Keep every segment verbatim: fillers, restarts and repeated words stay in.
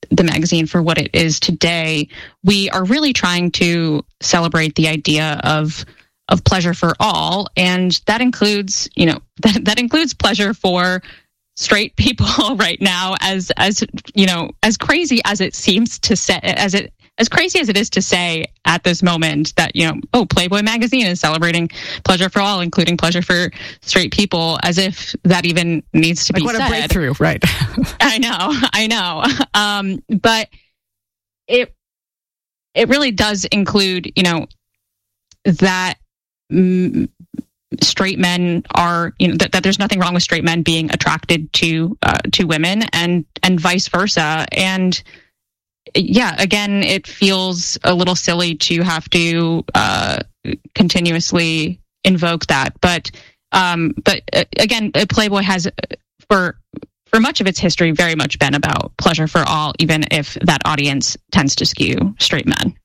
the magazine for what it is today, we are really trying to celebrate the idea of of pleasure for all, and that includes, you know, that, that includes pleasure for straight people right now, as as you know, as crazy as it seems to say, as it as crazy as it is to say at this moment that, you know, oh, Playboy magazine is celebrating pleasure for all, including pleasure for straight people, as if that even needs to like be what said. A breakthrough, right? I know, I know, um, but it it really does include, you know, that. Mm, straight men are, you know, that, that there's nothing wrong with straight men being attracted to uh, to women, and and vice versa. And yeah, again, it feels a little silly to have to uh, continuously invoke that. But um, but uh, again, Playboy has for for much of its history very much been about pleasure for all, even if that audience tends to skew straight men.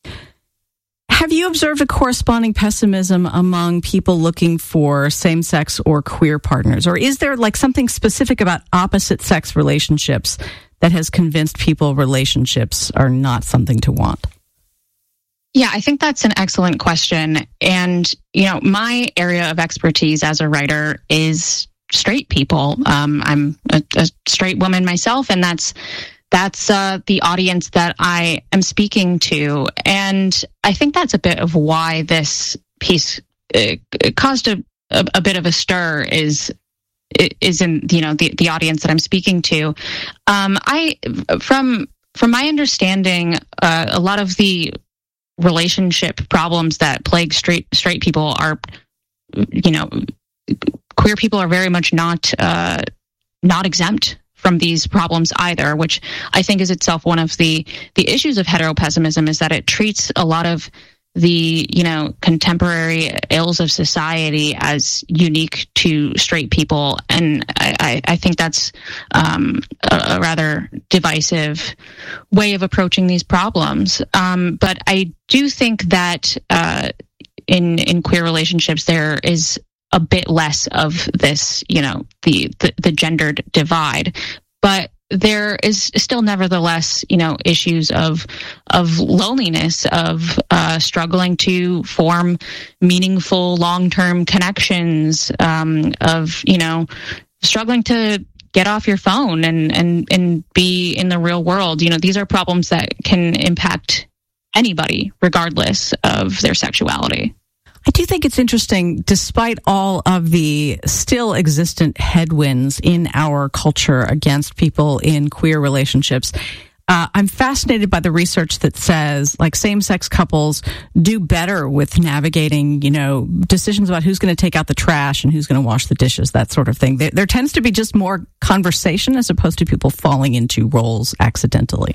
Have you observed a corresponding pessimism among people looking for same-sex or queer partners? Or is there like something specific about opposite-sex relationships that has convinced people relationships are not something to want? Yeah, I think that's an excellent question. And, you know, my area of expertise as a writer is straight people. Um, I'm a, a straight woman myself, and that's That's uh, the audience that I am speaking to. And I think that's a bit of why this piece uh, caused a, a, a bit of a stir is is in, you know, the, the audience that I'm speaking to. Um, I from from my understanding, uh, a lot of the relationship problems that plague straight straight people are, you know, queer people are very much not uh, not exempt from these problems either, which I think is itself one of the the issues of heteropessimism, is that it treats a lot of the, you know, contemporary ills of society as unique to straight people. And I, I, I think that's um, a, a rather divisive way of approaching these problems. Um, but I do think that uh, in in queer relationships, there is a bit less of this, you know, the, the, the gendered divide. But there is still nevertheless, you know, issues of of loneliness, of uh, struggling to form meaningful long-term connections, um, of, you know, struggling to get off your phone and, and, and be in the real world. You know, these are problems that can impact anybody, regardless of their sexuality. I do think it's interesting, despite all of the still existent headwinds in our culture against people in queer relationships, uh, I'm fascinated by the research that says, like, same-sex couples do better with navigating, you know, decisions about who's going to take out the trash and who's going to wash the dishes, that sort of thing. There, there tends to be just more conversation as opposed to people falling into roles accidentally.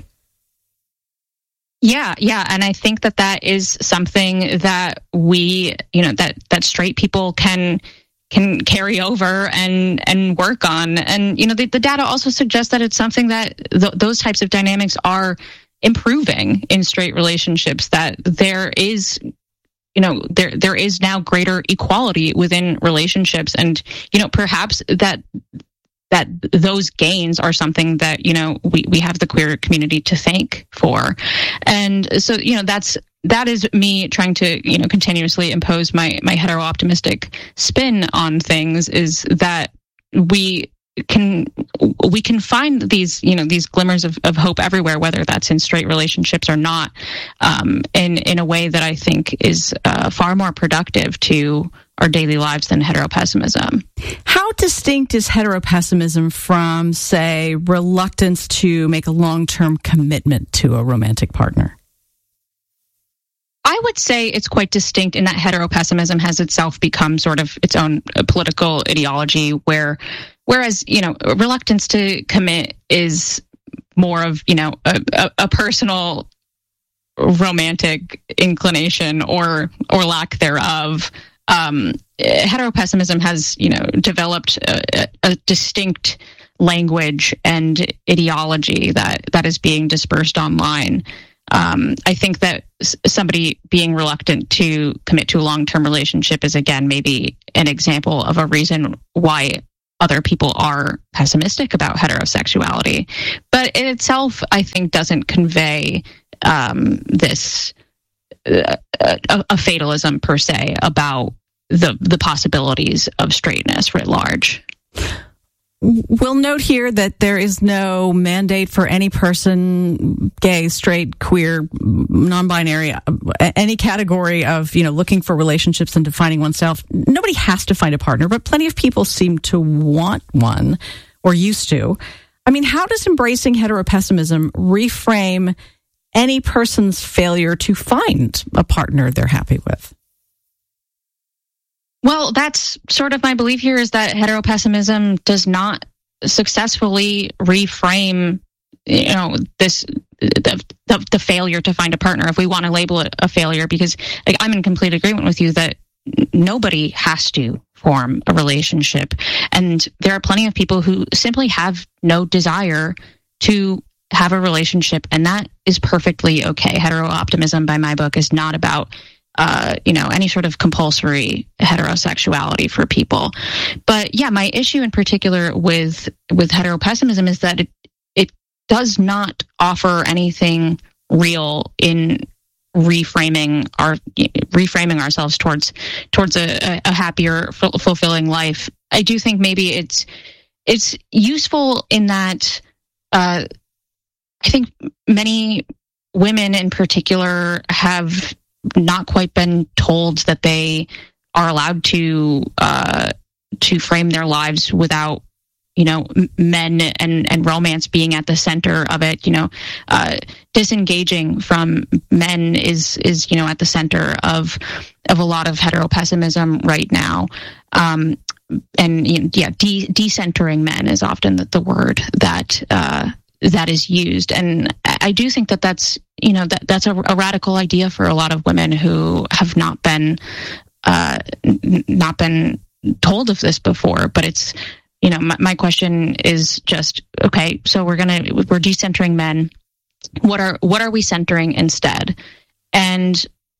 Yeah, yeah, and I think that that is something that we, you know, that that straight people can can carry over and and work on. And, you know, the, the data also suggests that it's something that th- those types of dynamics are improving in straight relationships, that there is, you know, there there is now greater equality within relationships. And, you know, perhaps that that those gains are something that, you know, we, we have the queer community to thank for. And so, you know, that's, that is me trying to, you know, continuously impose my, my hetero-optimistic spin on things, is that we can, we can find these, you know, these glimmers of, of hope everywhere, whether that's in straight relationships or not, um, in, in a way that I think is uh, far more productive to our daily lives than heteropessimism. How distinct is heteropessimism from, say, reluctance to make a long-term commitment to a romantic partner? I would say it's quite distinct in that heteropessimism has itself become sort of its own political ideology, where, whereas, you know, reluctance to commit is more of, you know, a, a, a personal romantic inclination or or lack thereof. Um, heteropessimism has, you know, developed a, a distinct language and ideology that, that is being dispersed online. Um, I think that somebody being reluctant to commit to a long-term relationship is, again, maybe an example of a reason why other people are pessimistic about heterosexuality. But it itself, I think, doesn't convey um, this uh, a, a fatalism per se about the the possibilities of straightness writ large. We'll note here that there is no mandate for any person, gay, straight, queer, non-binary, any category of, you know, looking for relationships and defining oneself. Nobody has to find a partner, but plenty of people seem to want one, or used to. I mean, how does embracing heteropessimism reframe any person's failure to find a partner they're happy with? Well, that's sort of my belief here, is that heteropessimism does not successfully reframe, you know, this the, the, the failure to find a partner, if we want to label it a failure, because like, I'm in complete agreement with you that nobody has to form a relationship. And there are plenty of people who simply have no desire to have a relationship, and that is perfectly okay. Hetero optimism, by my book, is not about Uh, you know, any sort of compulsory heterosexuality for people. But yeah, my issue in particular with with heteropessimism is that it, it does not offer anything real in reframing our reframing ourselves towards towards a, a happier, fulfilling life. I do think maybe it's it's useful in that uh, I think many women in particular have not quite been told that they are allowed to uh, to frame their lives without, you know, men and, and romance being at the center of it. You know, uh, disengaging from men is is you know at the center of of a lot of heteropessimism right now. Um, and you know, yeah, de- decentering men is often the, the word that uh, that is used, and I do think that that's you know that that's a, a radical idea for a lot of women who have not been uh, n- not been told of this before. But it's you know my, my question is just, okay, so we're gonna we're decentering men. What are what are we centering instead? And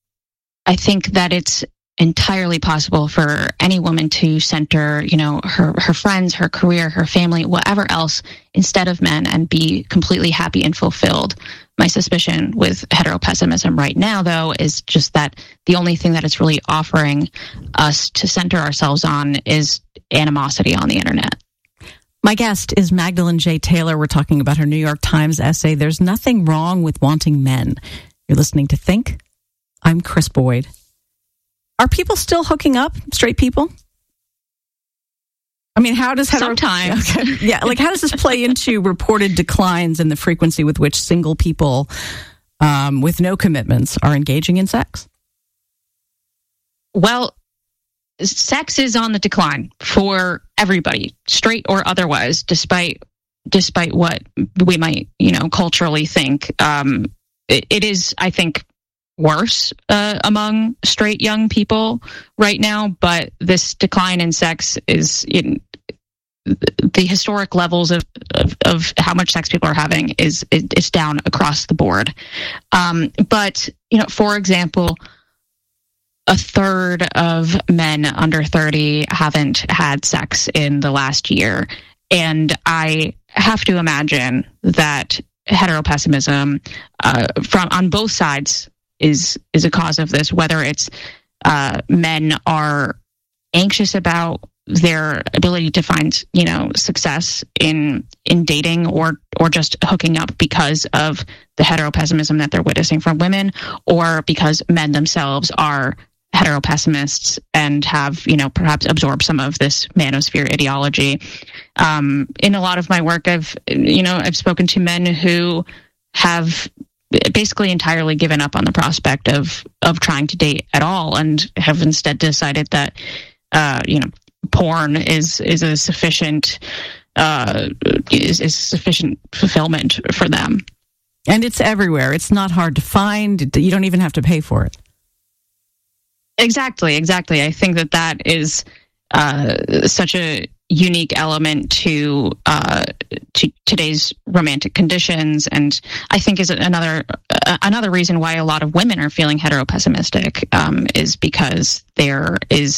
I think that it's entirely possible for any woman to center, you know, her, her friends, her career, her family, whatever else, instead of men, and be completely happy and fulfilled. My suspicion with heteropessimism right now, though, is just that the only thing that it's really offering us to center ourselves on is animosity on the internet. My guest is Magdalene J. Taylor. We're talking about her New York Times essay, "There's Nothing Wrong with Wanting Men." You're listening to Think. I'm Chris Boyd. Are people still hooking up, straight people? I mean, how does hetero- sometimes? Okay. Yeah, like how does this play into reported declines in the frequency with which single people um, with no commitments are engaging in sex? Well, sex is on the decline for everybody, straight or otherwise, despite despite what we might, you know, culturally think. Um, it, it is, I think, worse uh, among straight young people right now, but this decline in sex is in the historic levels of, of, of how much sex people are having is it, it's down across the board. Um, but, you know, for example, a third of men under thirty haven't had sex in the last year. And I have to imagine that heteropessimism uh, from on both sides is is a cause of this, whether it's uh, men are anxious about their ability to find, you know, success in in dating or or just hooking up because of the heteropessimism that they're witnessing from women, or because men themselves are heteropessimists and have, you know, perhaps absorbed some of this manosphere ideology. Um, in a lot of my work, I've, you know, I've spoken to men who have basically entirely given up on the prospect of of trying to date at all, and have instead decided that uh, you know porn is is a sufficient uh, is, is sufficient fulfillment for them. And it's everywhere. It's not hard to find. You don't even have to pay for it. Exactly, exactly. I think that that is uh, such a unique element to uh, to today's romantic conditions, and I think is another uh, another reason why a lot of women are feeling heteropessimistic um, is because there is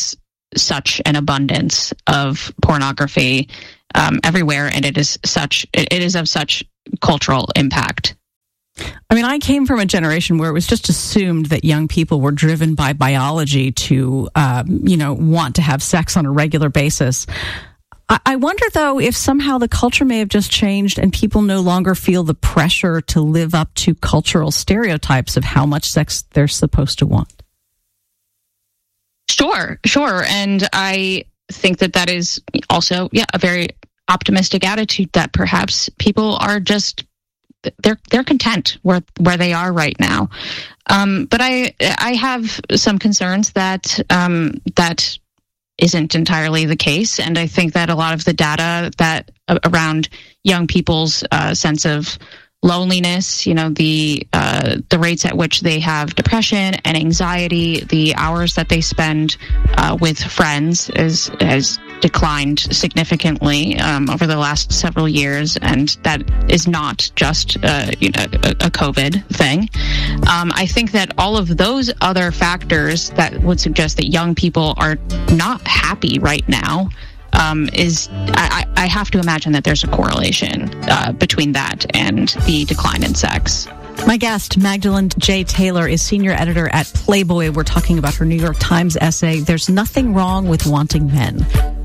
such an abundance of pornography um, everywhere, and it is such it, it is of such cultural impact. I mean, I came from a generation where it was just assumed that young people were driven by biology to, uh, you know, want to have sex on a regular basis. I-, I wonder, though, if somehow the culture may have just changed and people no longer feel the pressure to live up to cultural stereotypes of how much sex they're supposed to want. Sure, sure. And I think that that is also, yeah, a very optimistic attitude that perhaps people are just they're they're content where where they are right now. Um, but I I have some concerns that um, that isn't entirely the case, and I think that a lot of the data that uh, around young people's uh, sense of loneliness, you know, the uh, the rates at which they have depression and anxiety, the hours that they spend uh, with friends is has declined significantly um, over the last several years, and that is not just uh, you know a, a COVID thing. Um, I think that all of those other factors that would suggest that young people are not happy right now. Um, is I, I have to imagine that there's a correlation uh, between that and the decline in sex. My guest, Magdalene J. Taylor, is senior editor at Playboy. We're talking about her New York Times essay, "There's Nothing Wrong with Wanting Men."